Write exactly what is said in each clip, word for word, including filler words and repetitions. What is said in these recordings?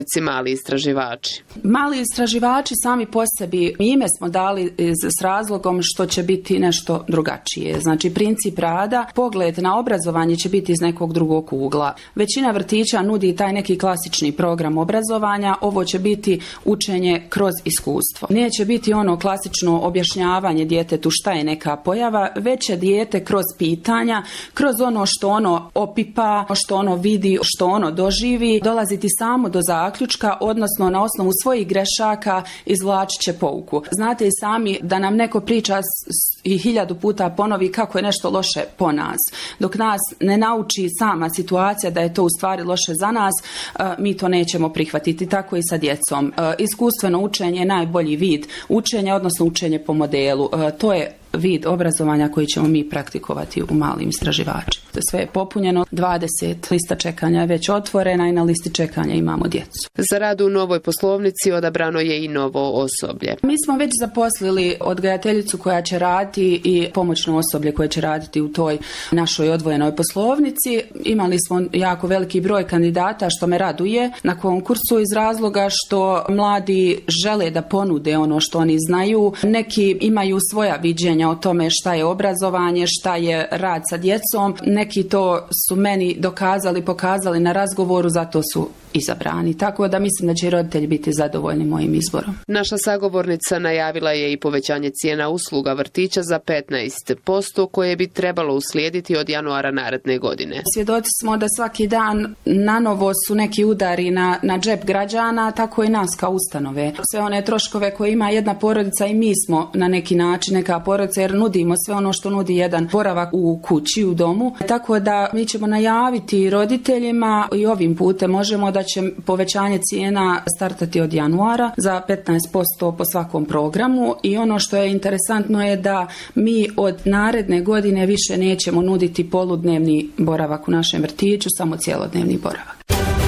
mali istraživači? Mali istraživači sami po sebi ime smo dali s razlogom što će biti nešto drugačije. Znači princip rada, pogled na obrazovanje će biti iz nekog drugog ugla. Većina vrtića nudi taj neki klasični program obrazovanja, ovo će biti učenje kroz iskustvo. Neće biti ono klasično objašnjavanje djetetu šta je neka pojava, već će dijete kroz pitanja, kroz ono što ono opipa, što ono vidi, što ono doživi, dolaziti samo do zaključka, odnosno na osnovu svojih grešaka izvlačit će pouku. Znate i sami da nam neko priča i hiljadu puta ponovi kako je nešto loše po nas. Dok nas ne nauči sama situacija da je to u stvari loše za nas, mi to nećemo prihvatiti. Tako i sa djecom. Iskustveno učenje je najbolji vid učenja, odnosno učenje po modelu. To je vid obrazovanja koji ćemo mi praktikovati u malim istraživačima. Sve je popunjeno, dvadeset lista čekanja je već otvorena i na listi čekanja imamo djecu. Za rad u novoj poslovnici odabrano je i novo osoblje. Mi smo već zaposlili odgajateljicu koja će raditi i pomoćno osoblje koje će raditi u toj našoj odvojenoj poslovnici. Imali smo jako veliki broj kandidata što me raduje na konkursu iz razloga što mladi žele da ponude ono što oni znaju. Neki imaju svoja viđenja o tome šta je obrazovanje, šta je rad sa djecom. Neki to su meni dokazali, pokazali na razgovoru, zato su izabrani. Tako da mislim da će roditelji biti zadovoljni mojim izborom. Naša sagovornica najavila je i povećanje cijena usluga vrtića za petnaest posto koje bi trebalo uslijediti od januara naredne godine. Svjedoci smo da svaki dan nanovo su neki udari na, na džep građana, tako i nas kao ustanove. Sve one troškove koje ima jedna porodica i mi smo na neki način neka porodica jer nudimo sve ono što nudi jedan boravak u kući, u domu. Tako da mi ćemo najaviti roditeljima i ovim putem možemo da će povećanje cijena startati od januara za petnaest posto po svakom programu i ono što je interesantno je da mi od naredne godine više nećemo nuditi poludnevni boravak u našem vrtiću, samo cjelodnevni boravak.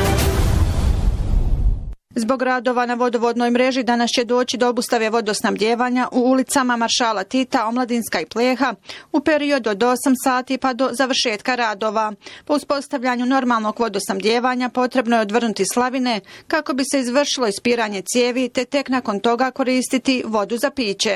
Zbog radova na vodovodnoj mreži danas će doći do obustave vodosnabdijevanja u ulicama Maršala Tita, Omladinska i Pleha u periodu od osam sati pa do završetka radova. Po uspostavljanju normalnog vodosnabdijevanja potrebno je odvrnuti slavine kako bi se izvršilo ispiranje cijevi te tek nakon toga koristiti vodu za piće.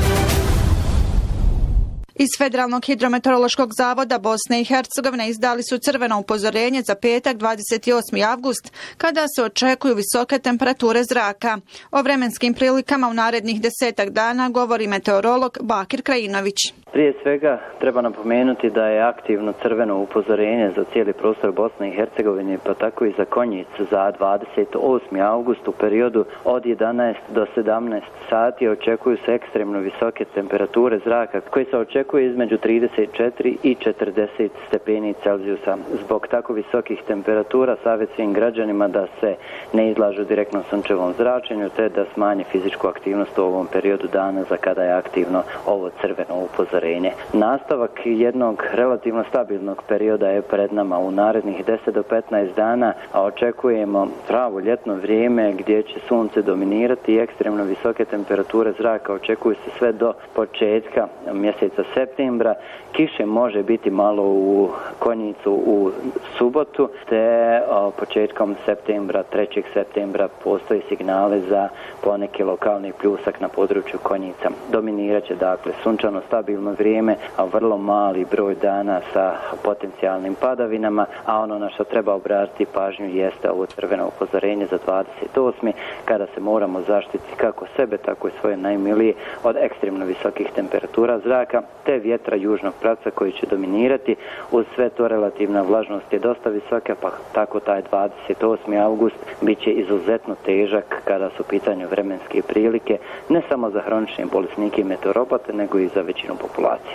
Iz Federalnog hidrometeorološkog zavoda Bosne i Hercegovine izdali su crveno upozorenje za petak dvadeset osmi avgust kada se očekuju visoke temperature zraka. O vremenskim prilikama u narednih desetak dana govori meteorolog Bakir Krajinović. Prije svega treba napomenuti da je aktivno crveno upozorenje za cijeli prostor Bosne i Hercegovine, pa tako i za Konjic za dvadeset osmi avgust u periodu od jedanaest do sedamnaest sati očekuju se ekstremno visoke temperature zraka koje se očekuju između trideset četiri i četrdeset stepeni Celzijusa. Zbog tako visokih temperatura savjet svim građanima da se ne izlažu direktno sunčevom zračenju te da smanje fizičku aktivnost u ovom periodu dana za kada je aktivno ovo crveno upozorenje. Nastavak jednog relativno stabilnog perioda je pred nama u narednih deset do petnaest dana, a očekujemo pravo ljetno vrijeme gdje će sunce dominirati i ekstremno visoke temperature zraka očekuju se sve do početka mjeseca septembra. Kiše može biti malo u Konjicu u subotu, te o, početkom septembra, trećeg septembra postoji signale za poneki lokalni pljusak na području Konjica. Dominirat će dakle sunčano stabilno vrijeme, a vrlo mali broj dana sa potencijalnim padavinama, a ono na što treba obratiti pažnju jeste ovo crveno upozorenje za dvadeset osmi kada se moramo zaštiti kako sebe, tako i svoje najmilije od ekstremno visokih temperatura zraka te vjetra južnog pravca koji će dominirati. Uz sve to relativna vlažnost je dosta visoka, pa tako taj dvadeset osmi avgust bit će izuzetno težak kada su u pitanju vremenske prilike, ne samo za hronične bolesnike i meteoropate, nego i za većinu populacije.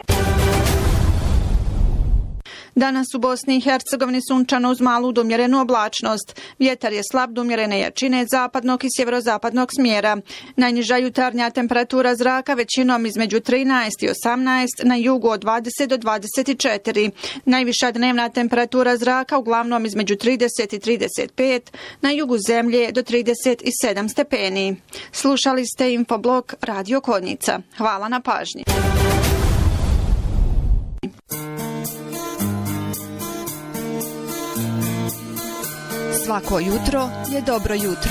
Danas u Bosni i Hercegovini sunčano uz malu do umjerenu oblačnost. Vjetar je slab do umjerene jačine zapadnog i sjeverozapadnog smjera. Najniža jutarnja temperatura zraka većinom između trinaest i osamnaest, na jugu od dvadeset do dvadeset četiri. Najviša dnevna temperatura zraka uglavnom između trideset i trideset pet, na jugu zemlje do trideset sedam stepeni. Slušali ste Infoblog Radio Konjica. Hvala na pažnji. Svako jutro je dobro jutro.